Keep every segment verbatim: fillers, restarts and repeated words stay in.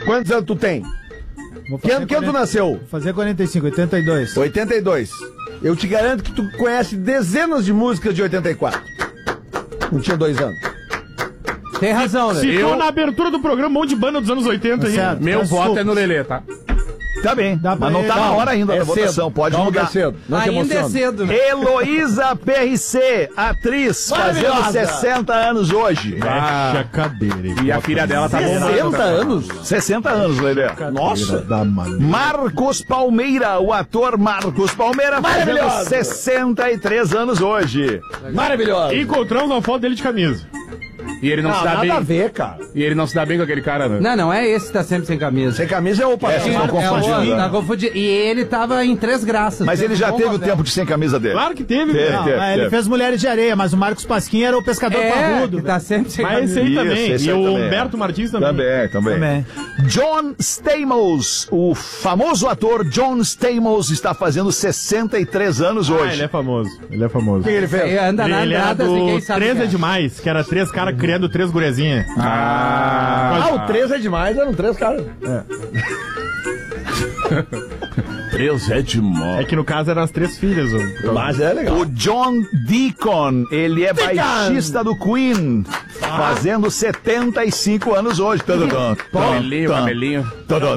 Quantos anos tu tem? Que ano, que ano tu nasceu? Vou fazer quarenta e cinco, oitenta e dois. oitenta e dois. Eu te garanto que tu conhece dezenas de músicas de oitenta e quatro. Não tinha dois anos. Tem razão, né? Citou eu... na abertura do programa um monte de banda dos anos oitenta. Certo, Meu tá voto suco. é no Lelê, tá? Tá bem, Dá pra mas não ir. tá na hora ainda É da votação, cedo. pode Calma, mudar. é cedo. Não te Ainda é emociona. cedo, né? Heloísa P R C, atriz, fazendo Maravilhosa. sessenta anos hoje. Fecha a cadeira. E a filha dela tá bombando. sessenta anos? sessenta anos, Lelê. Nossa. Marcos Palmeira, o ator Marcos Palmeira, fazendo Maravilhosa. sessenta e três anos hoje. Maravilhosa. Encontramos uma foto dele de camisa. E ele não, Não, se dá nada bem. a ver, cara. E ele não se dá bem com aquele cara, né? Não, não é esse que tá sempre sem camisa. Sem camisa é o Patinho. É, não é confundindo, o- né? tá confundindo. E ele tava em Três Graças. Mas ele já teve o tempo de sem camisa dele. Claro que teve, Teve, velho. teve. Não, é, ele fez Mulheres de Areia, mas o Marcos Pasquim era o pescador É, parrudo. que tá sempre sem Mas esse camisa. aí Isso, também. esse E aí o também. Humberto Martins também. Também, também. Também. John Stamos, o famoso ator John Stamos, está fazendo sessenta e três anos Ah, hoje. ele é famoso. Ele é famoso. O que ele fez? Ele anda Ele, na ele era Andradas, ninguém do sabe. três quem é demais, que era três caras criando três gurezinhas. Ah, Ah, o três é demais, eram três caras. três é demais. É que no caso eram as três filhas. o- Mas é legal. O John Deacon, ele é baixista do Queen, fazendo setenta e cinco anos hoje. Camelinho, camelinho.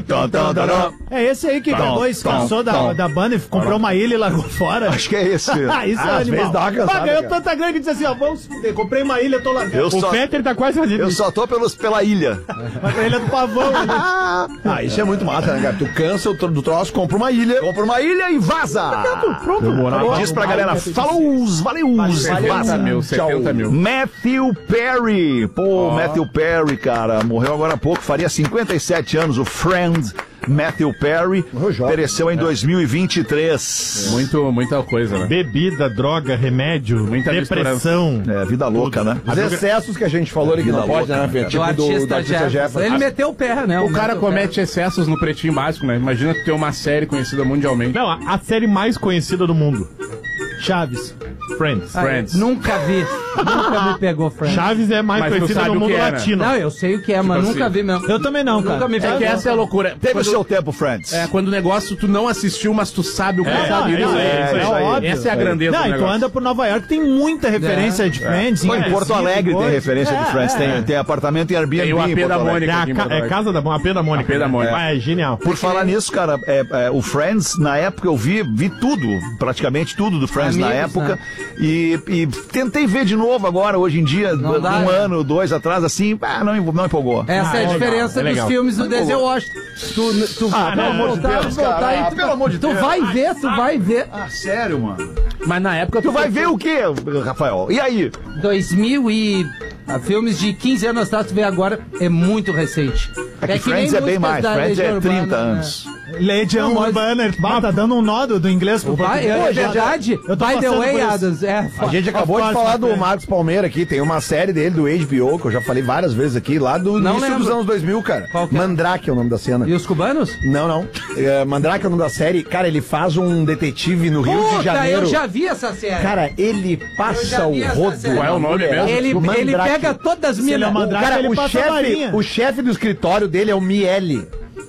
É esse aí que Tom, pegou e se tom, cansou da, tom. da banda e comprou uma ilha e largou fora. Acho que é esse. Ah, isso é Às animal. vezes dá uma cansada, Pá, ganhou cara. tanta grana que disse assim, ó, vamos se fuder, comprei uma ilha, tô largando. Eu O só, Fetter tá quase fazendo eu isso. só tô pelos, pela ilha. Mas a ilha do pavão. ali. Ah, isso é muito massa, né, cara? Tu cansa o tro- do troço, compra uma ilha. Compra uma ilha e vaza. Pronto. Diz pra galera, falou, valeu, setenta mil, setenta mil. Matthew Perry. Pô, Matthew Perry, cara, morreu agora há pouco, faria cinquenta e sete anos, o Friend. Matthew Perry pereceu em dois mil e vinte e três. Muito, muita coisa, né? Bebida, droga, remédio, Muita depressão. É, vida louca, né? Os excessos que a gente falou ali que não pode, né, Fê? Do Tipo do, artista do artista Jefferson. Jefferson. Ele meteu o pé, né? O cara meteu comete excessos no Pretinho Básico, né? Imagina tu ter uma série conhecida mundialmente. Não, a, a série mais conhecida do mundo. Chaves. Friends. Ah, Friends. Nunca vi. Nunca me pegou, Friends. Chaves é mais Mas tu conhecida sabe no o mundo que é, né? latino. Não, eu sei o que é, mas assim, nunca vi mesmo. Eu também não, cara. Nunca me É pegou. que essa é a loucura. Teve o Quando- seu tempo, Friends. É, quando o negócio tu não assistiu, mas tu sabe o que É, sabe. não, isso aí, É, isso aí. isso aí. óbvio. Essa é a grandeza Não, do e tu negócio. anda por Nova York, tem muita referência É. de Friends. Pô, em Recife, Porto Alegre tem coisa. referência de É, Friends. é, Tem, é. tem apartamento em Airbnb. Tem o A P em Porto da Alegre. Mônica. É, a, aqui em ca- Porto é Alegre. Casa da Mônica. A P da Mônica. A P da Mônica. Ah, é genial. Por falar nisso, cara, é, é, o Friends, na época eu vi, vi tudo, praticamente tudo do Friends na Amigos, época. né? E, e tentei ver de novo agora, hoje em dia, Não um dá, né? ano, dois atrás, assim, ah, não, não empolgou. Essa Ah, é é a legal, diferença é dos legal. filmes do Denzel Washington. Tu, tu Ah, pelo amor de voltar, Deus, voltar cara. e Ah, tu, pelo amor de tu Deus. vai ver, tu vai ver. Ah, sério, mano? Mas na época Tu vai ver o quê, Rafael? E aí? dois mil e... ah, filmes de quinze anos atrás, tu vê agora, é muito recente. É que nem Friends é bem músicas mais, da Friends é Legião trinta Urbana, né? anos. Legião Não, mas- Urbana, bah, tá dando um nó do, do inglês pro Vai, português. é verdade. Eu tô By the passando way, por isso. Adams, é... A gente acabou Of de course, falar do my friend. Marcos Palmeira aqui, tem uma série dele do H B O, que eu já falei várias vezes aqui, lá do Não início lembro. dos anos dois mil, cara. Qual que é? Mandrake é o nome da cena. E os cubanos? Não, não. É, Mandrake é o nome da série. Cara, ele faz um detetive no Rio de Puta, Janeiro. eu já vi essa série. Cara, ele Eu passa já o vi essa rodo. série. Qual é o nome mulher. mesmo? ele, O ele Mandrake. pega todas as Se ele é minas. Mandrake, Cara, ele o passa a chefe, varinha. o chefe do escritório dele é o Miele.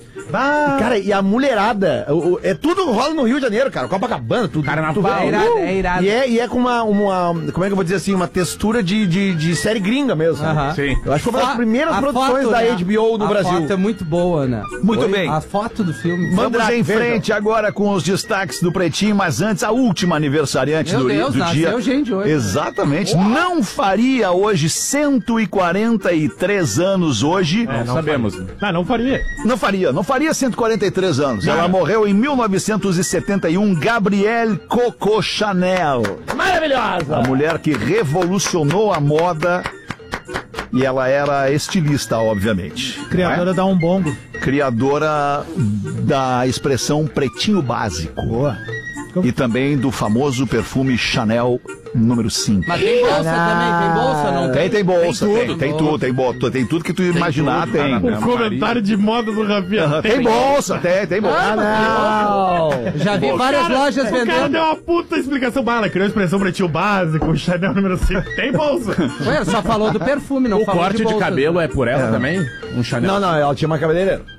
Bah, Cara, e a mulherada, o- o- é tudo rola no Rio de Janeiro, cara. Copacabana, tudo. Carnaval. tu vê- É irado, é irado. E é, e é com uma, uma, como é que eu vou dizer assim, uma textura de, de, de série gringa mesmo. sabe? Aham. Sim. Eu acho que foi uma das primeiras A produções foto, da né? H B O no a Brasil. A foto é muito boa, né? Muito Oi? bem. A foto do filme. Vamos Mandrake, em vejam. frente agora com os destaques do Pretinho, mas antes a última aniversariante Meu do, Deus, do nasceu dia. gente hoje. Exatamente. Não faria hoje cento e quarenta e três anos hoje. É, não sabemos. Ah, não faria. Não faria, não faria cento e quarenta e três anos. Ela morreu em mil novecentos e setenta e um, Gabrielle Coco Chanel. Maravilhosa! A mulher que revolucionou a moda e ela era estilista, obviamente. criadora da Umbongo. Não é? Criadora da expressão pretinho básico. Boa. E também do famoso perfume Chanel número cinco. Mas tem bolsa também, tem bolsa, não Tem, tem bolsa, tem, tudo. tem tudo, tem bolsa, tem tudo que tu imaginar, tudo, tem. cara. O comentário de moda do Rafinha. Aham, Tem bolsa, tem, tem bolsa. Ah, Já vi várias lojas O cara vendendo. deu uma puta explicação. Bah, ela criou a expressão pretinho básico, Chanel número cinco. Tem bolsa. Ué, só falou do perfume, não O falou corte de de bolsa. cabelo é por ela também? Um Chanel? Não, não, ela tinha uma cabeleireira.